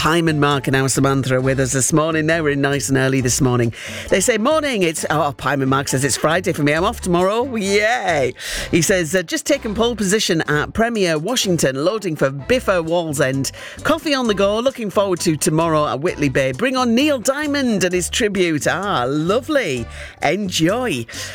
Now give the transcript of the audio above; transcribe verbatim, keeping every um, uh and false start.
Pieman, Mark and our Samantha are with us this morning. They were in nice and early this morning. They say, morning, it's... Oh, Pieman Mark says it's Friday for me. I'm off tomorrow. Yay. He says, uh, just taken pole position at Premier Washington, loading for Biffa Wallsend. Coffee on the go. Looking forward to tomorrow at Whitley Bay. Bring on Neil Diamond and his tribute. Ah, lovely. Enjoy.